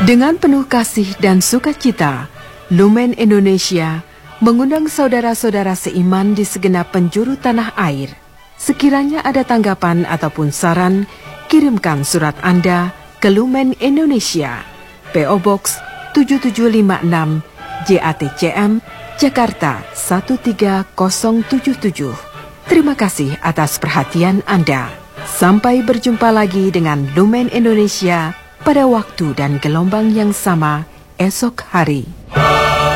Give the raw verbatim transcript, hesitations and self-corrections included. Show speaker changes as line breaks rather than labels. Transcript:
Dengan penuh kasih dan sukacita, Lumen Indonesia mengundang saudara-saudara seiman di segenap penjuru tanah air. Sekiranya ada tanggapan ataupun saran, kirimkan surat Anda ke Lumen Indonesia, P O Box tujuh tujuh lima enam, J A T C M, Jakarta satu tiga nol tujuh tujuh. Terima kasih atas perhatian Anda. Sampai berjumpa lagi dengan Lumen Indonesia pada waktu dan gelombang yang sama esok hari.